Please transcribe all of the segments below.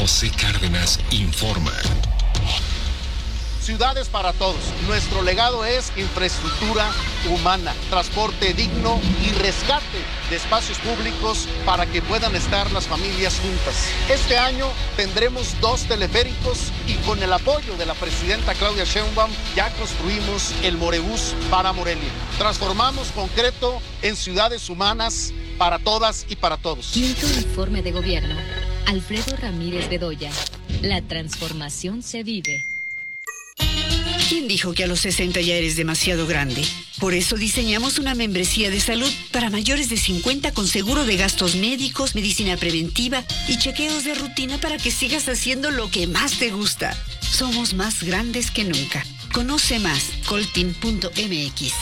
José Cárdenas informa. Ciudades para todos. Nuestro legado es infraestructura humana, transporte digno y rescate de espacios públicos para que puedan estar las familias juntas. Este año tendremos 2 teleféricos y con el apoyo de la presidenta Claudia Sheinbaum ya construimos el Morebús para Morelia. Transformamos concreto en ciudades humanas para todas y para todos. Quinto informe de gobierno. Alfredo Ramírez Bedoya. La transformación se vive. ¿Quién dijo que a los 60 ya eres demasiado grande? Por eso diseñamos una membresía de salud para mayores de 50 con seguro de gastos médicos, medicina preventiva y chequeos de rutina para que sigas haciendo lo que más te gusta. Somos más grandes que nunca. Conoce más, colteam.mx.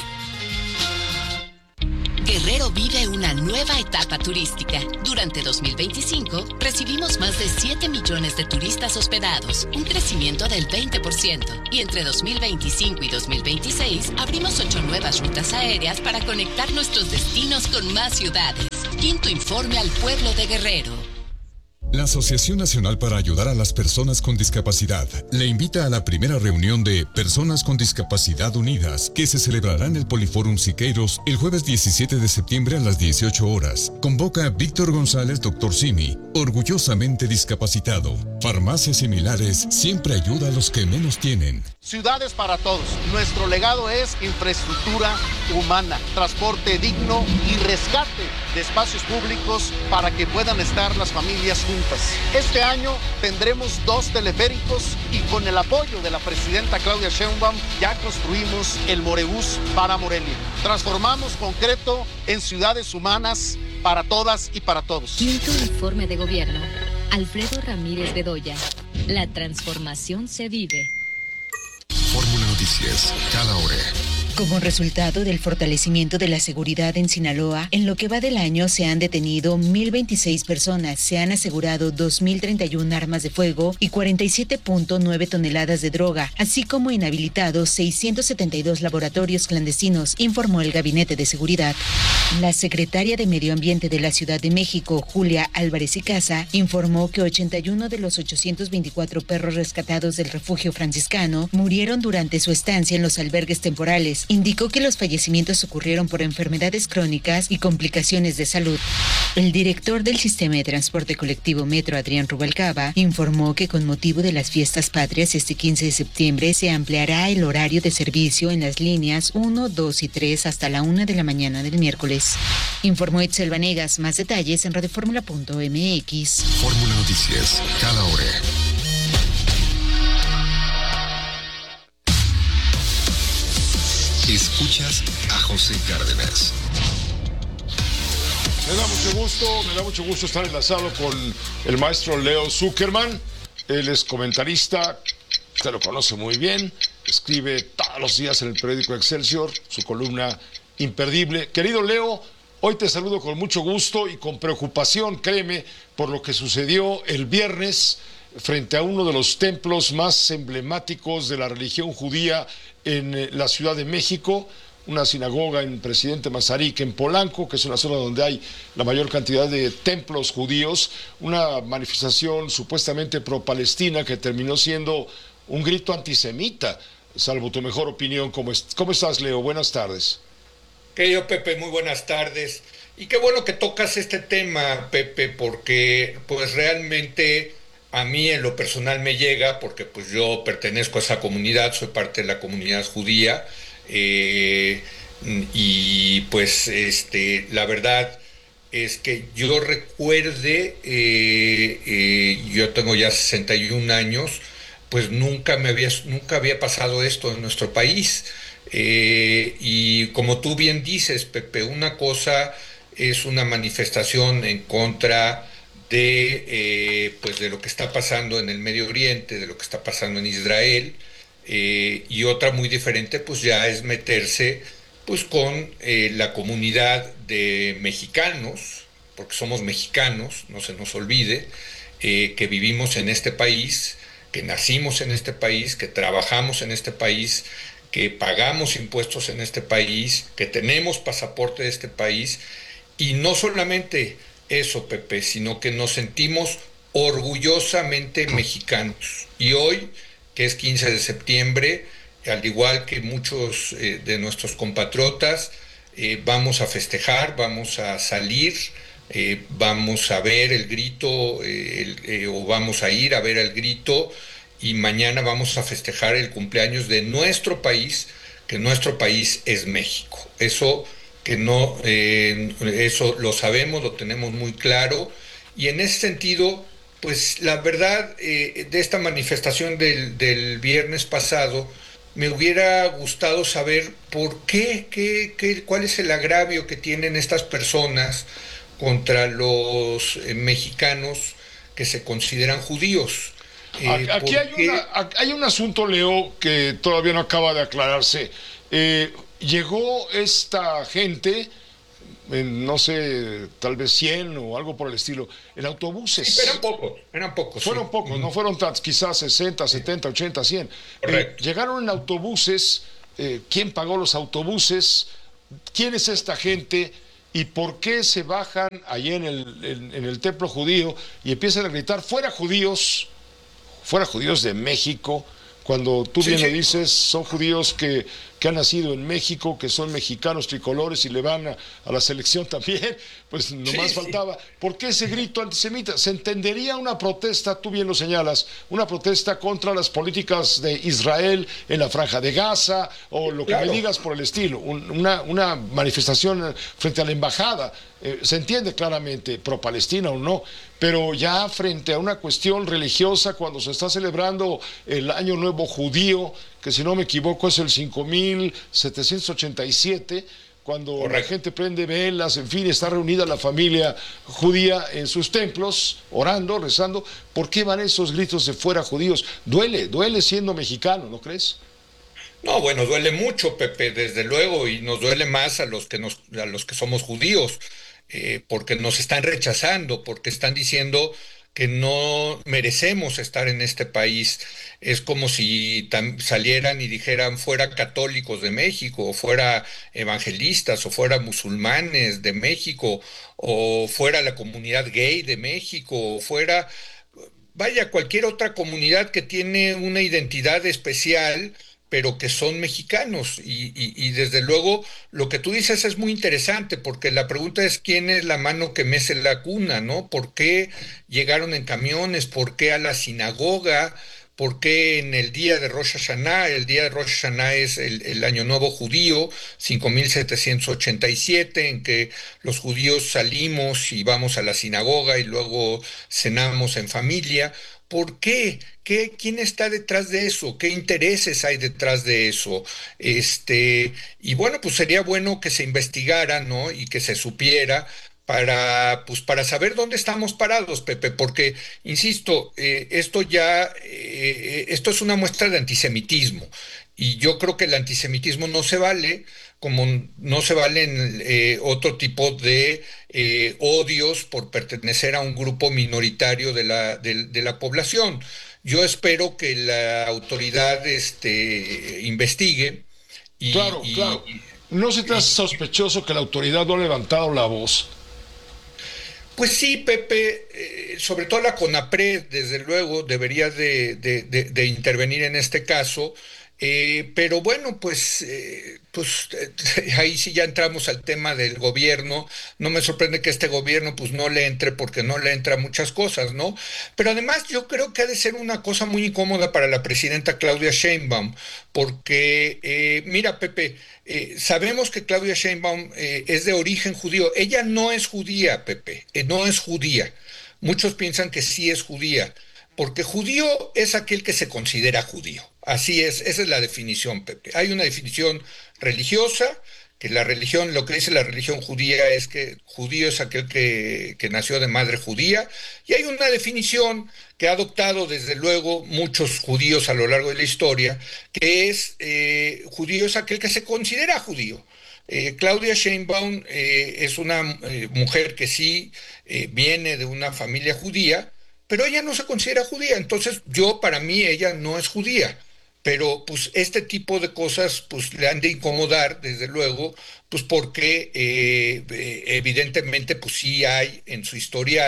Guerrero vive una nueva etapa turística. Durante 2025, recibimos más de 7 millones de turistas hospedados, un crecimiento del 20%. Y entre 2025 y 2026, abrimos 8 nuevas rutas aéreas para conectar nuestros destinos con más ciudades. Quinto informe al pueblo de Guerrero. La Asociación Nacional para Ayudar a las Personas con Discapacidad le invita a la primera reunión de Personas con Discapacidad Unidas, que se celebrará en el Poliforum Siqueiros el jueves 17 de septiembre a las 18 horas. Convoca a Víctor González, Dr. Simi, orgullosamente discapacitado. Farmacias similares siempre ayuda a los que menos tienen. Ciudades para todos. Nuestro legado es infraestructura humana, transporte digno y rescate de espacios públicos para que puedan estar las familias juntas. Este año tendremos 2 teleféricos y con el apoyo de la presidenta Claudia Sheinbaum ya construimos el Morebús para Morelia. Transformamos concreto en ciudades humanas para todas y para todos. Quinto informe de gobierno. Alfredo Ramírez Bedoya. La transformación se vive. Fórmula Noticias, cada hora. Como resultado del fortalecimiento de la seguridad en Sinaloa, en lo que va del año se han detenido 1,026 personas, se han asegurado 2,031 armas de fuego y 47.9 toneladas de droga, así como inhabilitados 672 laboratorios clandestinos, informó el Gabinete de Seguridad. La secretaria de Medio Ambiente de la Ciudad de México, Julia Álvarez y Casa, informó que 81 de los 824 perros rescatados del refugio franciscano murieron durante su estancia en los albergues temporales. Indicó que los fallecimientos ocurrieron por enfermedades crónicas y complicaciones de salud. El director del Sistema de Transporte Colectivo Metro, Adrián Rubalcaba, informó que con motivo de las fiestas patrias este 15 de septiembre se ampliará el horario de servicio en las líneas 1, 2 y 3 hasta la 1 de la mañana del miércoles. Informó Itzel Vanegas. Más detalles en radioformula.mx. Fórmula Noticias, cada hora. Escuchas a José Cárdenas. Me da mucho gusto estar enlazado con el maestro Leo Zuckerman. Él es comentarista, usted lo conoce muy bien, escribe todos los días en el periódico Excelsior, su columna imperdible. Querido Leo, hoy te saludo con mucho gusto y con preocupación, créeme, por lo que sucedió el viernes frente a uno de los templos más emblemáticos de la religión judía en la Ciudad de México, una sinagoga en Presidente Mazarik, en Polanco, que es una zona donde hay la mayor cantidad de templos judíos, una manifestación supuestamente pro-palestina que terminó siendo un grito antisemita, salvo tu mejor opinión. ¿Cómo estás, Leo? Buenas tardes. Querido Pepe, muy buenas tardes. Y qué bueno que tocas este tema, Pepe, porque pues realmente a mí en lo personal me llega, porque pues yo pertenezco a esa comunidad, soy parte de la comunidad judía, y pues la verdad es que yo recuerde, yo tengo ya 61 años, pues nunca había pasado esto en nuestro país. Y como tú bien dices, Pepe, una cosa es una manifestación en contra de lo que está pasando en el Medio Oriente, de lo que está pasando en Israel, y otra muy diferente pues ya es meterse pues con la comunidad de mexicanos, porque somos mexicanos, no se nos olvide, que vivimos en este país, que nacimos en este país, que trabajamos en este país, que pagamos impuestos en este país, que tenemos pasaporte de este país, y no solamente eso, Pepe, sino que nos sentimos orgullosamente mexicanos. Y hoy, que es 15 de septiembre, al igual que muchos de nuestros compatriotas, vamos a festejar, vamos a salir, vamos a ver el grito, o vamos a ir a ver el grito, y mañana vamos a festejar el cumpleaños de nuestro país, que nuestro país es México. Eso que no, eso lo sabemos, lo tenemos muy claro, y en ese sentido, pues la verdad, de esta manifestación del viernes pasado, me hubiera gustado saber por cuál es el agravio que tienen estas personas contra los mexicanos que se consideran judíos. Aquí hay un asunto, Leo, que todavía no acaba de aclararse. Llegó esta gente, no sé, tal vez 100 o algo por el estilo, en autobuses. Sí, eran pocos. Fueron pocos, no fueron tantos, quizás 60, 70, 80, 100. Llegaron en autobuses. ¿Quién pagó los autobuses? ¿Quién es esta gente? ¿Y por qué se bajan allí en el templo judío y empiezan a gritar, fuera judíos de México, cuando tú bien lo dices, son judíos que han nacido en México, que son mexicanos tricolores y le van a la selección también, pues nomás faltaba. ¿Por qué ese grito antisemita? Se entendería una protesta, tú bien lo señalas, una protesta contra las políticas de Israel en la Franja de Gaza, o lo que me digas por el estilo, una manifestación frente a la embajada. Se entiende claramente, pro-Palestina o no, pero ya frente a una cuestión religiosa, cuando se está celebrando el Año Nuevo Judío, que si no me equivoco es el 5787, cuando la gente prende velas, en fin, está reunida la familia judía en sus templos, orando, rezando. ¿Por qué van esos gritos de fuera judíos? Duele siendo mexicano, ¿no crees? No, bueno, duele mucho, Pepe, desde luego, y nos duele más a los que somos judíos, porque nos están rechazando, porque están diciendo que no merecemos estar en este país. Es como si salieran y dijeran fuera católicos de México, o fuera evangelistas, o fuera musulmanes de México, o fuera la comunidad gay de México, o fuera, vaya, cualquier otra comunidad que tiene una identidad especial, pero que son mexicanos. Y desde luego lo que tú dices es muy interesante, porque la pregunta es quién es la mano que mece la cuna, ¿no? ¿Por qué llegaron en camiones? ¿Por qué a la sinagoga? ¿Por qué en el día de Rosh Hashanah? El día de Rosh Hashanah es el Año Nuevo Judío, 5787, en que los judíos salimos y vamos a la sinagoga y luego cenamos en familia. ¿Por qué? ¿Quién está detrás de eso? ¿Qué intereses hay detrás de eso? Y bueno, pues sería bueno que se investigara, ¿no? Y que se supiera para saber dónde estamos parados, Pepe, porque, insisto, esto es una muestra de antisemitismo, y yo creo que el antisemitismo no se vale, como no se valen otro tipo de odios por pertenecer a un grupo minoritario de la población. Yo espero que la autoridad investigue. Claro. ¿No se te hace sospechoso que la autoridad no ha levantado la voz? Pues sí, Pepe, sobre todo la CONAPRED, desde luego, debería de intervenir en este caso. Pero bueno, pues ahí sí ya entramos al tema del gobierno. No me sorprende que este gobierno pues no le entre, porque no le entra muchas cosas, ¿no? Pero además yo creo que ha de ser una cosa muy incómoda para la presidenta Claudia Sheinbaum, porque mira, Pepe, sabemos que Claudia Sheinbaum es de origen judío. Ella no es judía, Pepe, no es judía. Muchos piensan que sí es judía, porque judío es aquel que se considera judío. Así es, esa es la definición, Pepe. Hay una definición religiosa, que la religión, lo que dice la religión judía es que judío es aquel que nació de madre judía, y hay una definición que ha adoptado desde luego muchos judíos a lo largo de la historia, que es judío es aquel que se considera judío. Claudia Sheinbaum es una mujer que sí viene de una familia judía, pero ella no se considera judía. Entonces para mí ella no es judía. Pero pues este tipo de cosas pues le han de incomodar, desde luego, pues porque evidentemente pues sí hay en su historial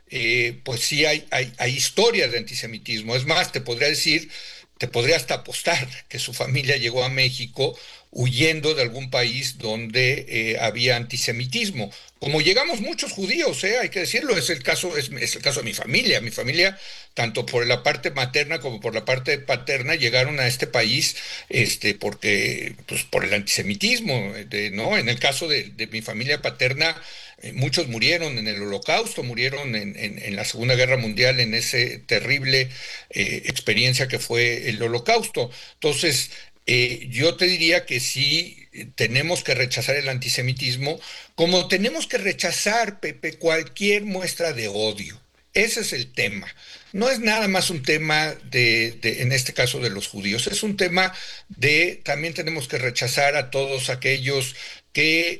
pues sí hay historias de antisemitismo. Es más, te podría hasta apostar que su familia llegó a México huyendo de algún país donde había antisemitismo. Como llegamos muchos judíos, hay que decirlo, es el caso de mi familia. Mi familia, tanto por la parte materna como por la parte paterna, llegaron a este país porque, pues, por el antisemitismo, ¿no? En el caso de mi familia paterna, muchos murieron en el Holocausto, murieron en la Segunda Guerra Mundial, en ese terrible experiencia que fue el Holocausto. Entonces, yo te diría que sí tenemos que rechazar el antisemitismo, como tenemos que rechazar, Pepe, cualquier muestra de odio. Ese es el tema. No es nada más un tema en este caso de los judíos, es un tema también tenemos que rechazar a todos aquellos que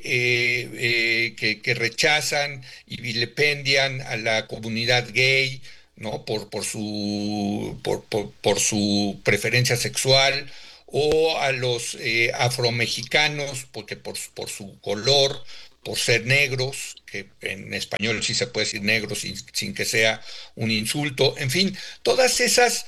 rechazan y vilipendian a la comunidad gay, ¿no? por su preferencia sexual, o a los afromexicanos, porque por su color, por ser negros, que en español sí se puede decir negros sin que sea un insulto, en fin, todas esas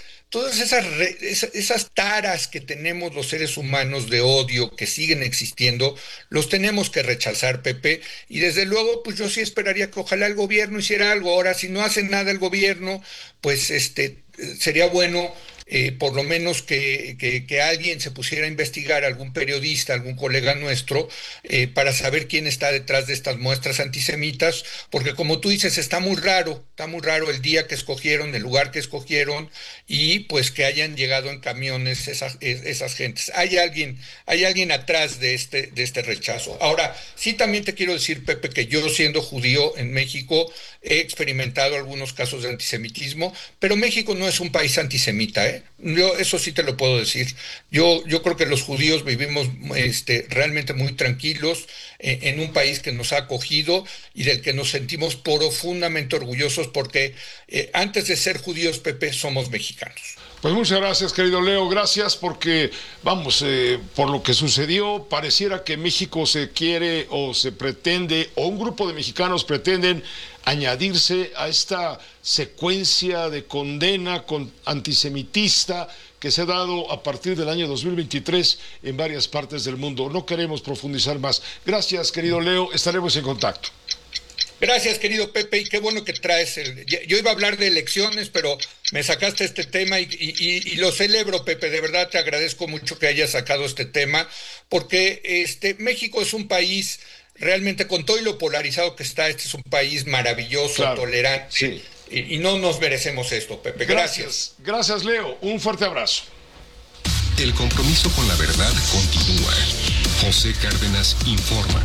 taras que tenemos los seres humanos de odio que siguen existiendo, los tenemos que rechazar, Pepe, y desde luego, pues yo sí esperaría que ojalá el gobierno hiciera algo. Ahora, si no hace nada el gobierno, pues sería bueno por lo menos que alguien se pusiera a investigar, algún periodista, algún colega nuestro, para saber quién está detrás de estas muestras antisemitas, porque como tú dices, está muy raro el día que escogieron, el lugar que escogieron, y pues que hayan llegado en camiones esas gentes. Hay alguien atrás de este rechazo. Ahora, sí también te quiero decir, Pepe, que yo, siendo judío en México, he experimentado algunos casos de antisemitismo, pero México no es un país antisemita, Yo eso sí te lo puedo decir. Yo creo que los judíos vivimos realmente muy tranquilos en un país que nos ha acogido y del que nos sentimos profundamente orgullosos, porque antes de ser judíos, Pepe, somos mexicanos. Pues muchas gracias, querido Leo, gracias, porque, por lo que sucedió, pareciera que México se quiere o se pretende, o un grupo de mexicanos pretenden añadirse a esta secuencia de condena antisemitista que se ha dado a partir del año 2023 en varias partes del mundo. No queremos profundizar más. Gracias, querido Leo, estaremos en contacto. Gracias, querido Pepe, y qué bueno que traes yo iba a hablar de elecciones, pero me sacaste este tema y lo celebro, Pepe. De verdad te agradezco mucho que hayas sacado este tema, porque México es un país realmente, con todo y lo polarizado que está, es un país maravilloso, claro, tolerante, sí. Y no nos merecemos esto, Pepe. Gracias. Gracias, Leo. Un fuerte abrazo. El compromiso con la verdad continúa. José Cárdenas informa.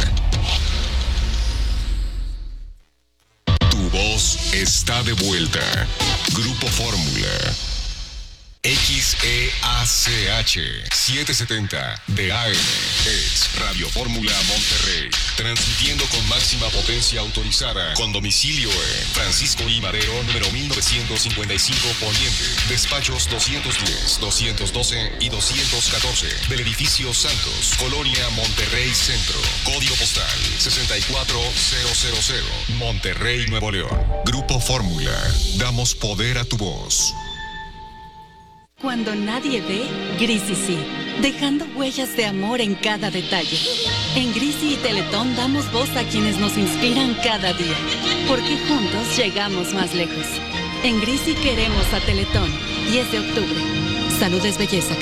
Tu voz está de vuelta. Grupo Fórmula. XEACH 770 de AM es Radio Fórmula Monterrey, transmitiendo con máxima potencia autorizada, con domicilio en Francisco I. Madero, número 1955 Poniente, despachos 210, 212 y 214 del edificio Santos, Colonia Monterrey Centro, código postal 64000, Monterrey, Nuevo León. Grupo Fórmula, damos poder a tu voz. Cuando nadie ve, Grisi sí, dejando huellas de amor en cada detalle. En Grisi y Teletón damos voz a quienes nos inspiran cada día, porque juntos llegamos más lejos. En Grisi queremos a Teletón. 10 de octubre. Salud es belleza.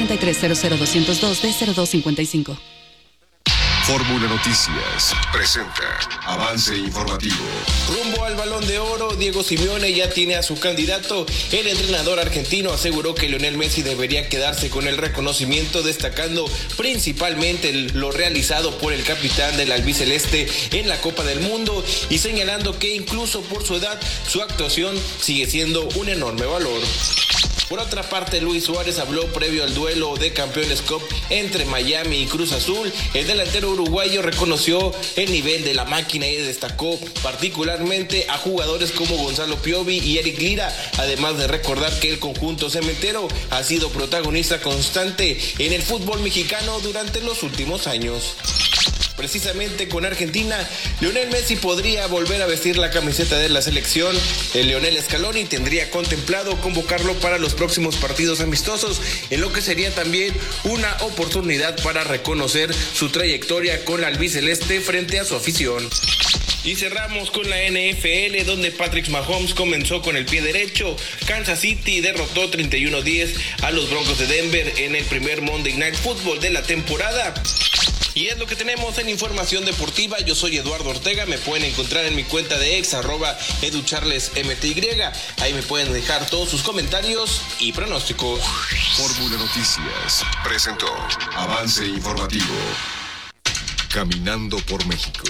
1433-00202-D0255. Fórmula Noticias presenta avance informativo. Rumbo al Balón de Oro, Diego Simeone ya tiene a su candidato. El entrenador argentino aseguró que Lionel Messi debería quedarse con el reconocimiento, destacando principalmente lo realizado por el capitán del albiceleste en la Copa del Mundo, y señalando que incluso por su edad, su actuación sigue siendo un enorme valor. Por otra parte, Luis Suárez habló previo al duelo de Campeones Cup entre Miami y Cruz Azul. El delantero uruguayo reconoció el nivel de la máquina y destacó particularmente a jugadores como Gonzalo Piovi y Eric Lira, además de recordar que el conjunto cementero ha sido protagonista constante en el fútbol mexicano durante los últimos años. precisamente con Argentina, Lionel Messi podría volver a vestir la camiseta de la selección. El Lionel Scaloni tendría contemplado convocarlo para los próximos partidos amistosos, en lo que sería también una oportunidad para reconocer su trayectoria con la albiceleste frente a su afición. Y cerramos con la NFL, donde Patrick Mahomes comenzó con el pie derecho. Kansas City derrotó 31-10 a los Broncos de Denver en el primer Monday Night Football de la temporada. Y es lo que tenemos en información deportiva. Yo soy Eduardo Ortega, me pueden encontrar en mi cuenta de ex, @educharlesmty. Ahí me pueden dejar todos sus comentarios y pronósticos. Fórmula Noticias presentó Avance Informativo. Caminando por México.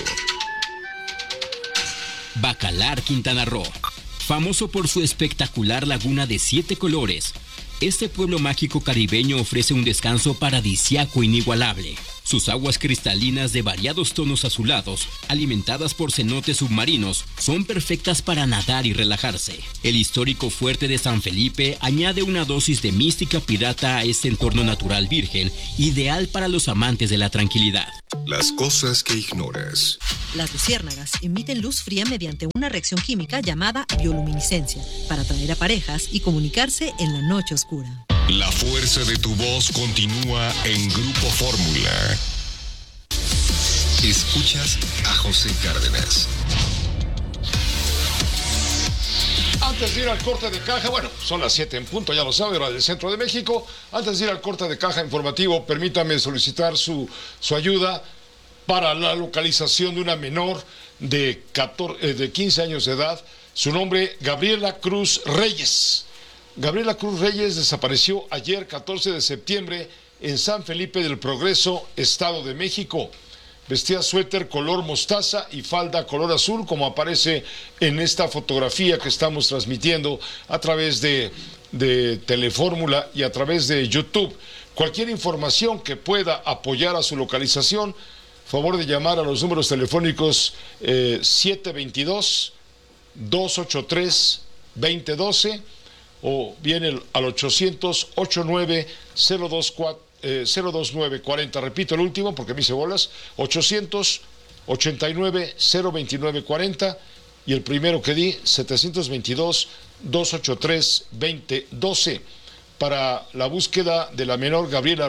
Bacalar, Quintana Roo. Famoso por su espectacular laguna de 7 colores, este pueblo mágico caribeño ofrece un descanso paradisíaco inigualable. Sus aguas cristalinas de variados tonos azulados, alimentadas por cenotes submarinos, son perfectas para nadar y relajarse. El histórico fuerte de San Felipe añade una dosis de mística pirata a este entorno natural virgen, ideal para los amantes de la tranquilidad. Las cosas que ignoras. Las luciérnagas emiten luz fría mediante una reacción química llamada bioluminiscencia, para atraer a parejas y comunicarse en la noche oscura. La fuerza de tu voz continúa en Grupo Fórmula. Escuchas a José Cárdenas. Antes de ir al corte de caja, bueno, son las 7 en punto, ya lo sabe, hora del centro de México. Antes de ir al corte de caja informativo, permítame solicitar su ayuda para la localización de una menor de 15 años de edad. Su nombre, Gabriela Cruz Reyes. Gabriela Cruz Reyes desapareció ayer, 14 de septiembre, en San Felipe del Progreso, Estado de México. Vestía suéter color mostaza y falda color azul, como aparece en esta fotografía que estamos transmitiendo a través de Telefórmula y a través de YouTube. Cualquier información que pueda apoyar a su localización, favor de llamar a los números telefónicos 722-283-2012 o bien al 800-89-029-40. Repito el último porque me hice bolas. 800-89-029-40 y el primero que di, 722-283-2012, para la búsqueda de la menor Gabriela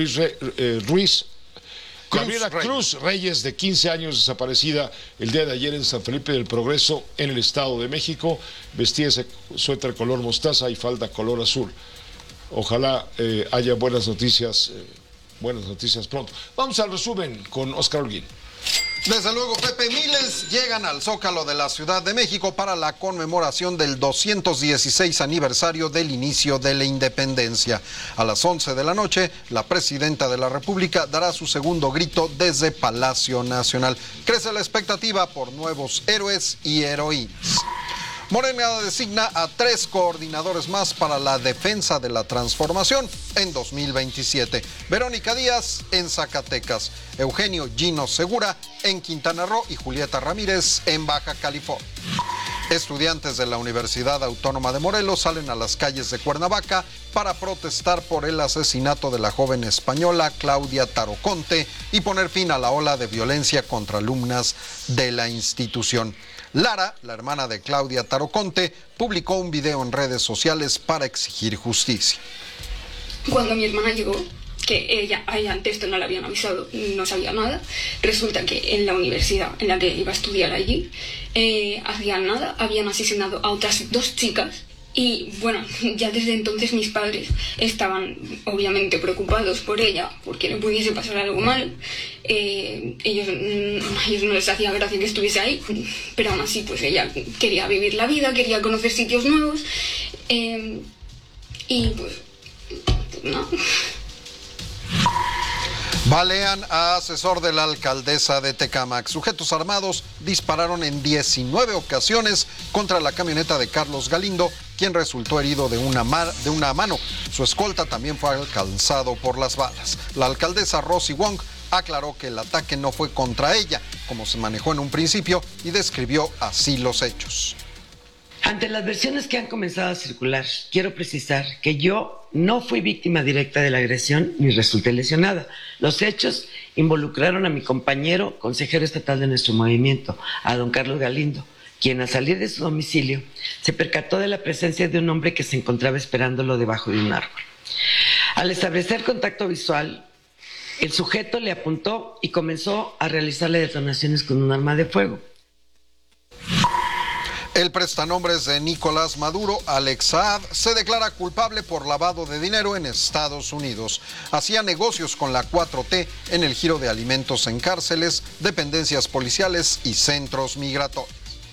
Cruz Reyes, de 15 años, desaparecida el día de ayer en San Felipe del Progreso, en el Estado de México. Vestía ese suéter color mostaza y falda color azul. Ojalá haya buenas noticias pronto. Vamos al resumen con Oscar Holguín. Desde luego, Pepe, miles llegan al Zócalo de la Ciudad de México para la conmemoración del 216 aniversario del inicio de la independencia. A las 11 de la noche, la presidenta de la República dará su segundo grito desde Palacio Nacional. Crece la expectativa por nuevos héroes y heroínas. Morena designa a 3 coordinadores más para la defensa de la transformación en 2027. Verónica Díaz en Zacatecas, Eugenio Gino Segura en Quintana Roo y Julieta Ramírez en Baja California. Estudiantes de la Universidad Autónoma de Morelos salen a las calles de Cuernavaca para protestar por el asesinato de la joven española Claudia Taroconte y poner fin a la ola de violencia contra alumnas de la institución. Lara, la hermana de Claudia Taroconte, publicó un video en redes sociales para exigir justicia. Cuando mi hermana llegó, que ella antes esto no le habían avisado, no sabía nada, resulta que en la universidad en la que iba a estudiar allí, hacía nada, habían asesinado a otras 2 chicas. Y bueno, ya desde entonces mis padres estaban obviamente preocupados por ella, porque le pudiese pasar algo mal. Ellos no les hacía gracia que estuviese ahí, pero aún así pues ella quería vivir la vida, quería conocer sitios nuevos. Y pues no. Balean a asesor de la alcaldesa de Tecámac. Sujetos armados dispararon en 19 ocasiones contra la camioneta de Carlos Galindo, quien resultó herido de una mano. Su escolta también fue alcanzado por las balas. La alcaldesa Rosy Wong aclaró que el ataque no fue contra ella, como se manejó en un principio, y describió así los hechos. Ante las versiones que han comenzado a circular, quiero precisar que yo no fui víctima directa de la agresión ni resulté lesionada. Los hechos involucraron a mi compañero, consejero estatal de nuestro movimiento, a don Carlos Galindo, quien al salir de su domicilio se percató de la presencia de un hombre que se encontraba esperándolo debajo de un árbol. Al establecer contacto visual, el sujeto le apuntó y comenzó a realizarle detonaciones con un arma de fuego. El prestanombres de Nicolás Maduro, Alex Saab, se declara culpable por lavado de dinero en Estados Unidos. Hacía negocios con la 4T en el giro de alimentos en cárceles, dependencias policiales y centros migratorios.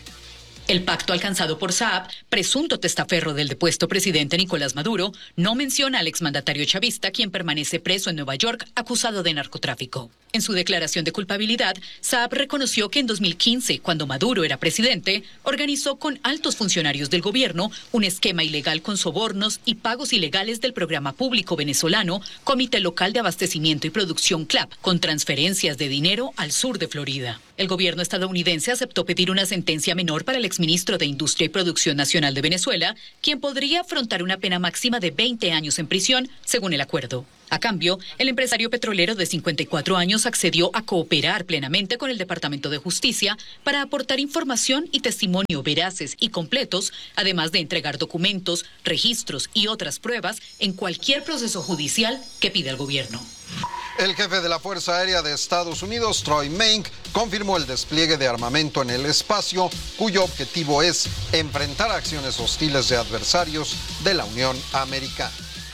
El pacto alcanzado por Saab, presunto testaferro del depuesto presidente Nicolás Maduro, no menciona al exmandatario chavista, quien permanece preso en Nueva York acusado de narcotráfico. En su declaración de culpabilidad, Saab reconoció que en 2015, cuando Maduro era presidente, organizó con altos funcionarios del gobierno un esquema ilegal con sobornos y pagos ilegales del programa público venezolano Comité Local de Abastecimiento y Producción CLAP, con transferencias de dinero al sur de Florida. El gobierno estadounidense aceptó pedir una sentencia menor para el exministro de Industria y Producción Nacional de Venezuela, quien podría afrontar una pena máxima de 20 años en prisión, según el acuerdo. A cambio, el empresario petrolero de 54 años accedió a cooperar plenamente con el Departamento de Justicia para aportar información y testimonio veraces y completos, además de entregar documentos, registros y otras pruebas en cualquier proceso judicial que pida el gobierno. El jefe de la Fuerza Aérea de Estados Unidos, Troy Menck, confirmó el despliegue de armamento en el espacio, cuyo objetivo es enfrentar acciones hostiles de adversarios de la Unión Americana.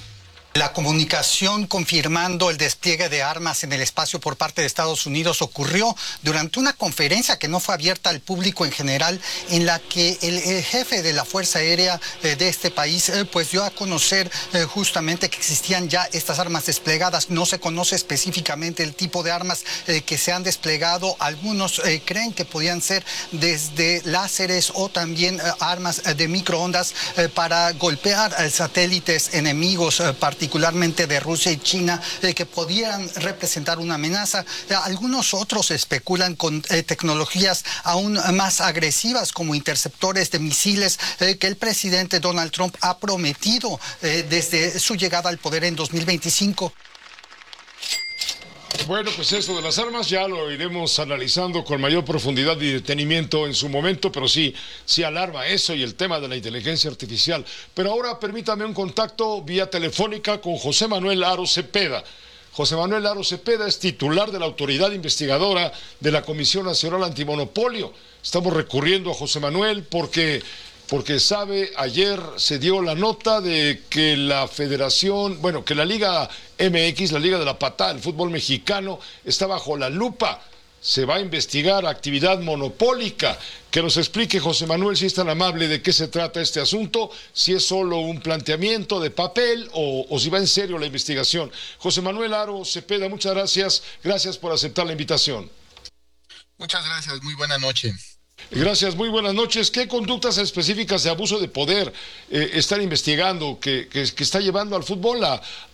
La comunicación confirmando el despliegue de armas en el espacio por parte de Estados Unidos ocurrió durante una conferencia que no fue abierta al público en general, en la que el jefe de la Fuerza Aérea de este país pues dio a conocer justamente que existían ya estas armas desplegadas. No se conoce específicamente el tipo de armas que se han desplegado. Algunos creen que podían ser desde láseres o también armas de microondas para golpear satélites enemigos, particularmente de Rusia y China, que podían representar una amenaza. Algunos otros especulan con tecnologías aún más agresivas, como interceptores de misiles que el presidente Donald Trump ha prometido desde su llegada al poder en 2025. Bueno, pues esto de las armas ya lo iremos analizando con mayor profundidad y detenimiento en su momento, pero sí alarma eso y el tema de la inteligencia artificial. Pero ahora permítame un contacto vía telefónica con José Manuel Haro Cepeda. José Manuel Haro Cepeda es titular de la autoridad investigadora de la Comisión Nacional Antimonopolio. Estamos recurriendo a José Manuel porque sabe, ayer se dio la nota de que la federación, que la Liga MX, la Liga de la Patada, el fútbol mexicano, está bajo la lupa. Se va a investigar actividad monopólica. Que nos explique José Manuel, si es tan amable, de qué se trata este asunto, si es solo un planteamiento de papel o si va en serio la investigación. José Manuel Haro Cepeda, muchas gracias. Gracias por aceptar la invitación. Muchas gracias, muy buena noche. Gracias, muy buenas noches. ¿Qué conductas específicas de abuso de poder están investigando que está llevando al fútbol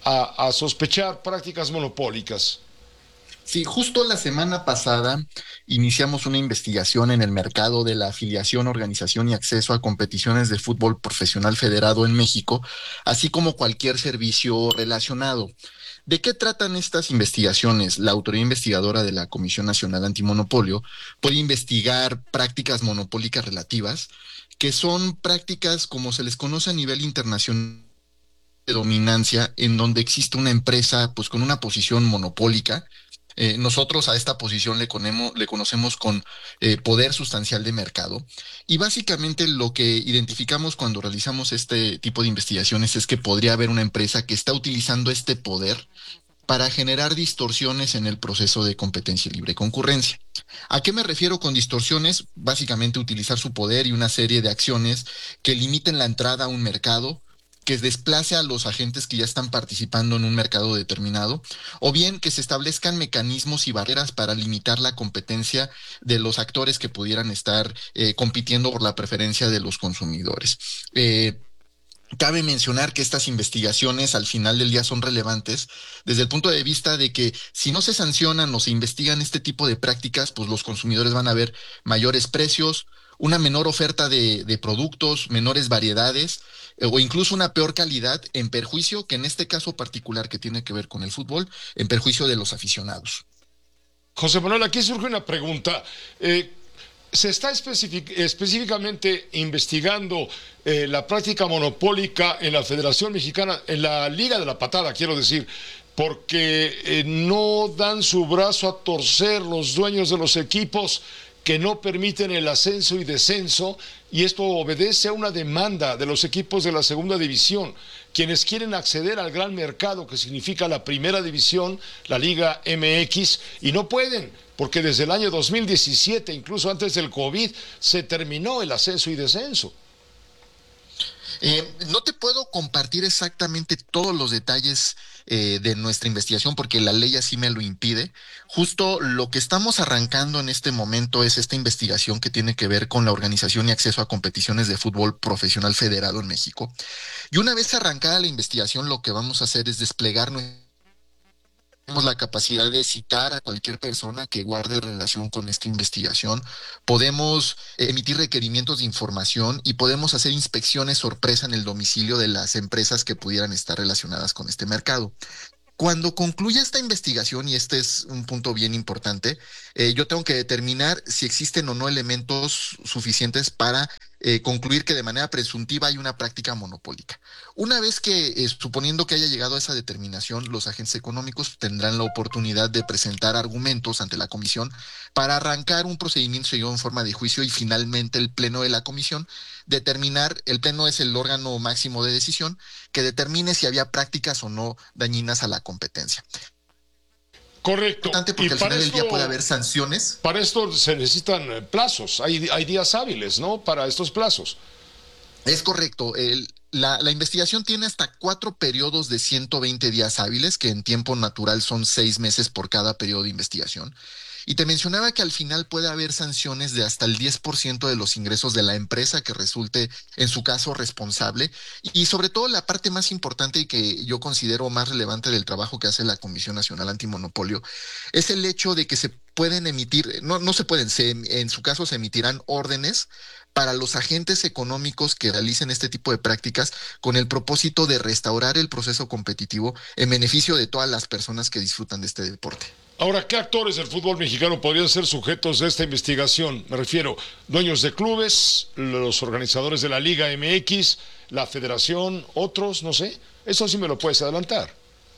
a sospechar prácticas monopólicas? Sí, justo la semana pasada iniciamos una investigación en el mercado de la afiliación, organización y acceso a competiciones de fútbol profesional federado en México, así como cualquier servicio relacionado. ¿De qué tratan estas investigaciones? La autoridad investigadora de la Comisión Nacional Antimonopolio puede investigar prácticas monopólicas relativas, que son prácticas como se les conoce a nivel internacional de dominancia, en donde existe una empresa pues con una posición monopólica. Nosotros a esta posición le conocemos con poder sustancial de mercado, y básicamente lo que identificamos cuando realizamos este tipo de investigaciones es que podría haber una empresa que está utilizando este poder para generar distorsiones en el proceso de competencia y libre concurrencia. ¿A qué me refiero con distorsiones? Básicamente utilizar su poder y una serie de acciones que limiten la entrada a un mercado, que desplace a los agentes que ya están participando en un mercado determinado, o bien que se establezcan mecanismos y barreras para limitar la competencia de los actores que pudieran estar compitiendo por la preferencia de los consumidores. Cabe mencionar que estas investigaciones al final del día son relevantes desde el punto de vista de que si no se sancionan o se investigan este tipo de prácticas, pues los consumidores van a ver mayores precios, una menor oferta de productos, menores variedades, o incluso una peor calidad, en perjuicio, que en este caso particular que tiene que ver con el fútbol, en perjuicio de los aficionados. José Manuel, aquí surge una pregunta. ¿Se está específicamente investigando la práctica monopólica en la Federación Mexicana, en la Liga de la Patada, quiero decir, porque no dan su brazo a torcer los dueños de los equipos que no permiten el ascenso y descenso, y esto obedece a una demanda de los equipos de la segunda división, quienes quieren acceder al gran mercado que significa la primera división, la Liga MX, y no pueden, porque desde el año 2017, incluso antes del COVID, se terminó el ascenso y descenso. No te puedo compartir exactamente todos los detalles de nuestra investigación porque la ley así me lo impide. Justo lo que estamos arrancando en este momento es esta investigación que tiene que ver con la organización y acceso a competiciones de fútbol profesional federado en México. Y una vez arrancada la investigación, lo que vamos a hacer es desplegar tenemos la capacidad de citar a cualquier persona que guarde relación con esta investigación, podemos emitir requerimientos de información y podemos hacer inspecciones sorpresa en el domicilio de las empresas que pudieran estar relacionadas con este mercado. Cuando concluya esta investigación, y este es un punto bien importante, yo tengo que determinar si existen o no elementos suficientes para concluir que de manera presuntiva hay una práctica monopólica. Una vez que, suponiendo que haya llegado a esa determinación, los agentes económicos tendrán la oportunidad de presentar argumentos ante la comisión para arrancar un procedimiento seguido en forma de juicio y finalmente el pleno de la comisión determinar, el pleno es el órgano máximo de decisión, que determine si había prácticas o no dañinas a la competencia. Correcto. Importante porque al final del día puede haber sanciones. Para esto se necesitan plazos, hay días hábiles, ¿no? Para estos plazos. Es correcto. La investigación tiene hasta 4 periodos de 120 días hábiles, que en tiempo natural son 6 meses por cada periodo de investigación. Y te mencionaba que al final puede haber sanciones de hasta el 10% de los ingresos de la empresa que resulte, en su caso, responsable. Y sobre todo la parte más importante y que yo considero más relevante del trabajo que hace la Comisión Nacional Antimonopolio es el hecho de que se pueden emitir, no se pueden, en su caso se emitirán órdenes para los agentes económicos que realicen este tipo de prácticas con el propósito de restaurar el proceso competitivo en beneficio de todas las personas que disfrutan de este deporte. Ahora, ¿qué actores del fútbol mexicano podrían ser sujetos de esta investigación? Me refiero, dueños de clubes, los organizadores de la Liga MX, la federación, otros, no sé. Eso sí me lo puedes adelantar.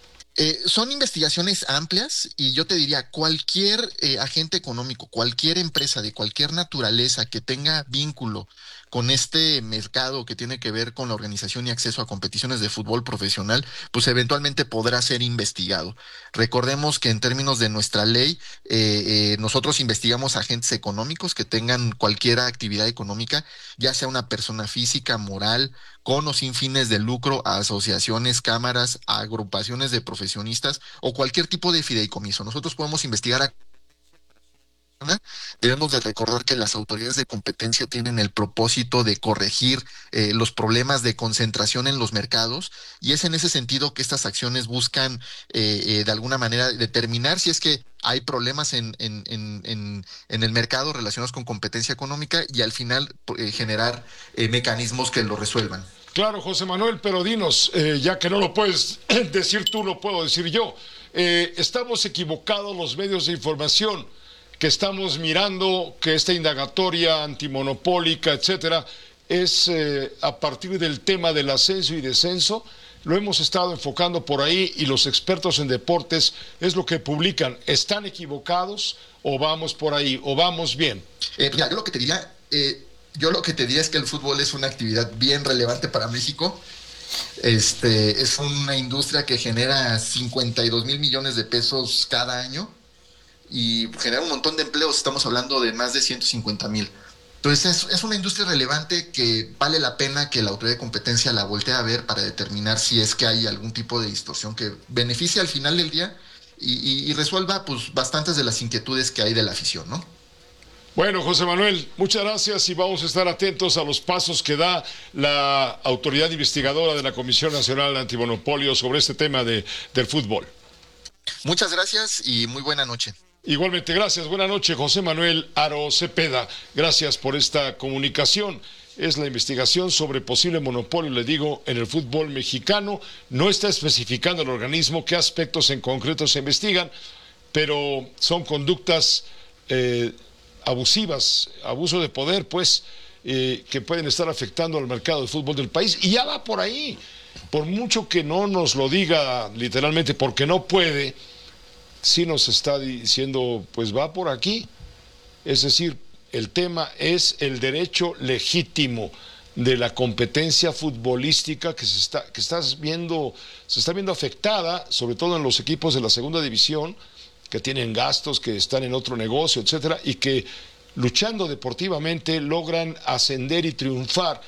Son investigaciones amplias y yo te diría, cualquier agente económico, cualquier empresa de cualquier naturaleza que tenga vínculo con este mercado que tiene que ver con la organización y acceso a competiciones de fútbol profesional, pues eventualmente podrá ser investigado. Recordemos que en términos de nuestra ley, nosotros investigamos agentes económicos que tengan cualquier actividad económica, ya sea una persona física, moral, con o sin fines de lucro, a asociaciones, cámaras, a agrupaciones de profesionistas o cualquier tipo de fideicomiso. Nosotros podemos investigar a... Debemos de recordar que las autoridades de competencia tienen el propósito de corregir los problemas de concentración en los mercados, y es en ese sentido que estas acciones buscan de alguna manera determinar si es que hay problemas en el mercado relacionados con competencia económica y al final generar mecanismos que lo resuelvan. Claro, José Manuel, pero dinos, ya que no lo puedes decir tú, lo puedo decir yo. Estamos equivocados los medios de información que estamos mirando que esta indagatoria antimonopólica, etcétera, es a partir del tema del ascenso y descenso. Lo hemos estado enfocando por ahí y los expertos en deportes es lo que publican. ¿Están equivocados o vamos por ahí o vamos bien? Mira, yo lo que te diría es que el fútbol es una actividad bien relevante para México. Es una industria que genera 52 mil millones de pesos cada año y genera un montón de empleos. Estamos hablando de más de 150,000. Entonces es una industria relevante que vale la pena que la autoridad de competencia la voltee a ver para determinar si es que hay algún tipo de distorsión que beneficie al final del día y resuelva pues bastantes de las inquietudes que hay de la afición, ¿no? Bueno, José Manuel, muchas gracias y vamos a estar atentos a los pasos que da la autoridad investigadora de la Comisión Nacional Antimonopolio sobre este tema del fútbol. Muchas gracias y muy buena noche. Igualmente, gracias. Buenas noches, José Manuel Aro Cepeda. Gracias por esta comunicación. Es la investigación sobre posible monopolio, le digo, en el fútbol mexicano. No está especificando el organismo qué aspectos en concreto se investigan, pero son conductas abusivas, abuso de poder, pues, que pueden estar afectando al mercado de fútbol del país. Y ya va por ahí. Por mucho que no nos lo diga literalmente, porque no puede, sí nos está diciendo, pues va por aquí. Es decir, el tema es el derecho legítimo de la competencia futbolística que se está viendo afectada, sobre todo en los equipos de la segunda división, que tienen gastos, que están en otro negocio, etcétera, y que luchando deportivamente logran ascender y triunfar.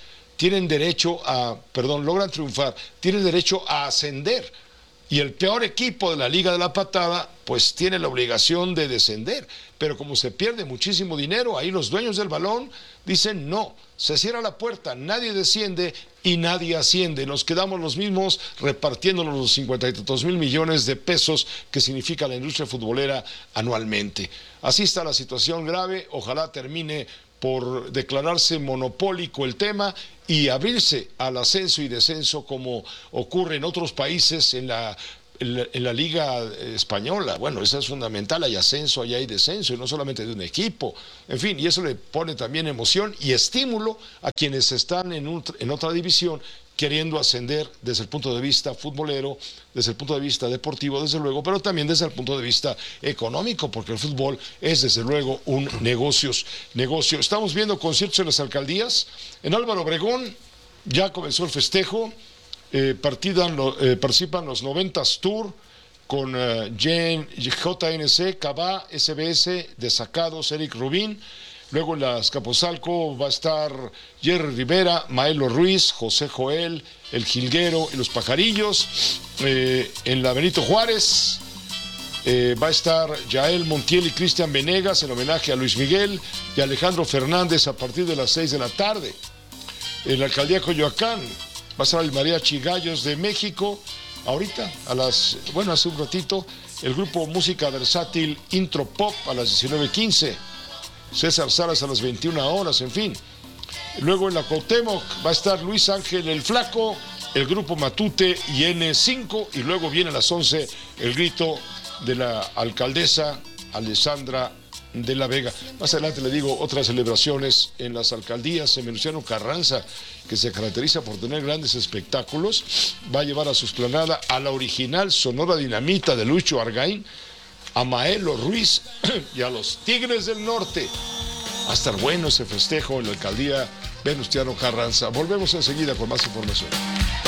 Logran triunfar, tienen derecho a ascender. Y el peor equipo de la Liga de la Patada, pues tiene la obligación de descender. Pero como se pierde muchísimo dinero, ahí los dueños del balón dicen no, se cierra la puerta, nadie desciende y nadie asciende. Nos quedamos los mismos repartiéndonos los 52,000 millones de pesos que significa la industria futbolera anualmente. Así está la situación grave, ojalá termine por declararse monopólico el tema y abrirse al ascenso y descenso como ocurre en otros países en la Liga Española. Bueno, eso es fundamental, hay ascenso, allá hay descenso, y no solamente de un equipo. En fin, y eso le pone también emoción y estímulo a quienes están en otra división queriendo ascender desde el punto de vista futbolero, desde el punto de vista deportivo, desde luego, pero también desde el punto de vista económico, porque el fútbol es desde luego un negocio. Estamos viendo conciertos en las alcaldías. En Álvaro Obregón ya comenzó el festejo, participan los 90s Tour con JNC, Cabá, SBS, Desacados, Eric Rubín. Luego en la Azcapotzalco va a estar Jerry Rivera, Maelo Ruiz, José Joel, El Jilguero y Los Pajarillos. En la Benito Juárez va a estar Yael Montiel y Cristian Venegas en homenaje a Luis Miguel y Alejandro Fernández a partir de las 6 de la tarde. En la alcaldía de Coyoacán va a estar el Mariachi Gallos de México. Ahorita, hace un ratito, el grupo Música Versátil Intro Pop a las 19:15. César Salas a las 21 horas, en fin. Luego en la Cuauhtémoc va a estar Luis Ángel el Flaco, el grupo Matute y N5, y luego viene a las 11 el grito de la alcaldesa Alessandra de la Vega. Más adelante le digo otras celebraciones en las alcaldías. En Venustiano Carranza, que se caracteriza por tener grandes espectáculos, va a llevar a su explanada a la original Sonora Dinamita de Lucho Argaín, a Maelo Ruiz y a los Tigres del Norte. Va a estar bueno ese festejo en la alcaldía Venustiano Carranza. Volvemos enseguida con más información.